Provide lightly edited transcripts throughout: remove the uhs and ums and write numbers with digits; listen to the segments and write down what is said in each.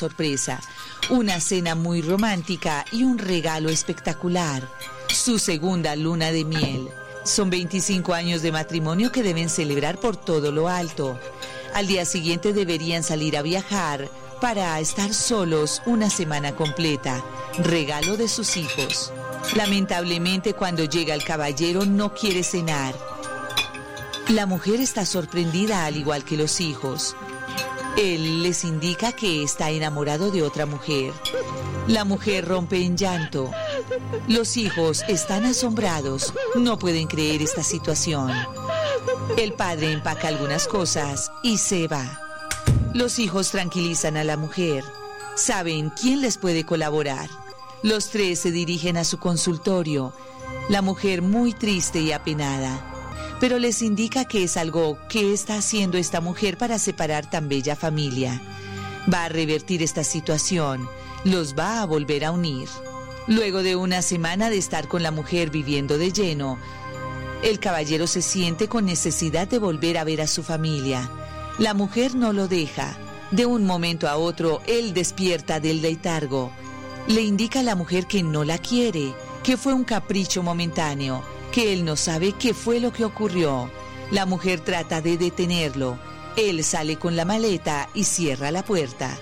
sorpresa, una cena muy romántica y un regalo espectacular. Su segunda luna de miel. Son 25 años de matrimonio que deben celebrar por todo lo alto. Al día siguiente deberían salir a viajar para estar solos una semana completa. Regalo de sus hijos. Lamentablemente, cuando llega el caballero no quiere cenar. La mujer está sorprendida al igual que los hijos. Él les indica que está enamorado de otra mujer. La mujer rompe en llanto. Los hijos están asombrados, no pueden creer esta situación. El padre empaca algunas cosas y se va. Los hijos tranquilizan a la mujer. Saben quién les puede colaborar. Los tres se dirigen a su consultorio. La mujer muy triste y apenada. Pero les indica que es algo que está haciendo esta mujer para separar tan bella familia. Va a revertir esta situación, los va a volver a unir. Luego de una semana de estar con la mujer viviendo de lleno, el caballero se siente con necesidad de volver a ver a su familia. La mujer no lo deja. De un momento a otro, él despierta del letargo. Le indica a la mujer que no la quiere, que fue un capricho momentáneo, que él no sabe qué fue lo que ocurrió. La mujer trata de detenerlo. Él sale con la maleta y cierra la puerta.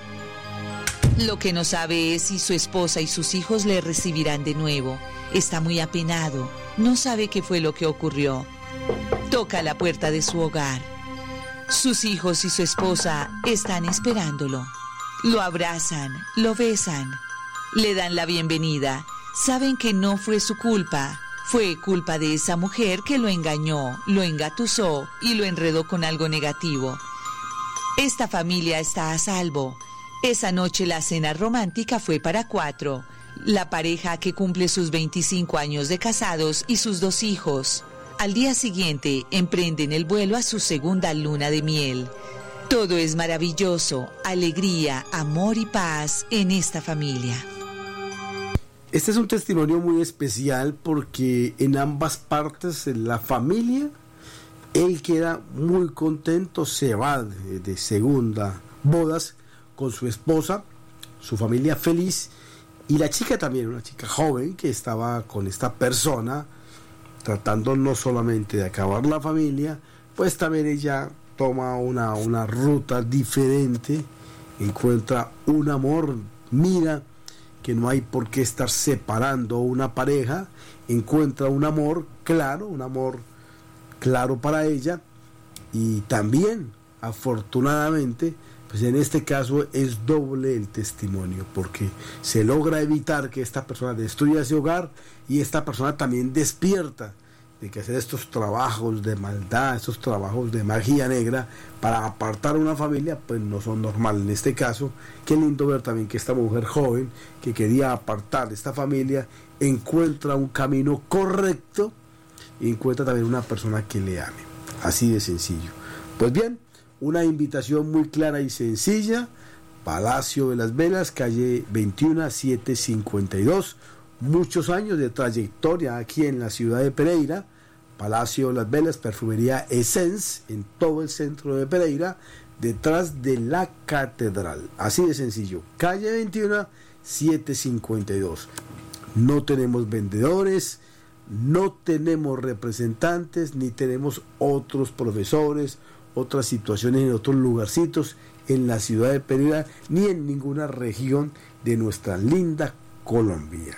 Lo que no sabe es si su esposa y sus hijos le recibirán de nuevo. Está muy apenado. No sabe qué fue lo que ocurrió. Toca la puerta de su hogar. Sus hijos y su esposa están esperándolo. Lo abrazan, lo besan. Le dan la bienvenida. Saben que no fue su culpa. Fue culpa de esa mujer que lo engañó, lo engatusó y lo enredó con algo negativo. Esta familia está a salvo. Esa noche la cena romántica fue para 4. La pareja que cumple sus 25 años de casados y sus 2 hijos. Al día siguiente emprenden el vuelo a su segunda luna de miel. Todo es maravilloso, alegría, amor y paz en esta familia. Este es un testimonio muy especial porque en ambas partes la familia, él queda muy contento, se va de segunda bodas con su esposa, su familia feliz, y la chica también, una chica joven que estaba con esta persona, tratando no solamente de acabar la familia, pues también ella toma una ruta diferente, encuentra un amor, mira que no hay por qué estar separando una pareja, encuentra un amor claro para ella, y también afortunadamente pues en este caso es doble el testimonio, porque se logra evitar que esta persona destruya ese hogar, y esta persona también despierta de que hacer estos trabajos de maldad, estos trabajos de magia negra para apartar a una familia, pues no son normales. En este caso, qué lindo ver también que esta mujer joven que quería apartar esta familia encuentra un camino correcto y encuentra también una persona que le ame. Así de sencillo. Pues bien, una invitación muy clara y sencilla: Palacio de las Velas, calle 21 752. Muchos años de trayectoria aquí en la ciudad de Pereira. Palacio de las Velas, perfumería Essence, en todo el centro de Pereira, detrás de la catedral. Así de sencillo, calle 21 752. No tenemos vendedores, no tenemos representantes, ni tenemos otros profesores, otras situaciones en otros lugarcitos en la ciudad de Pereira, ni en ninguna región de nuestra linda Colombia.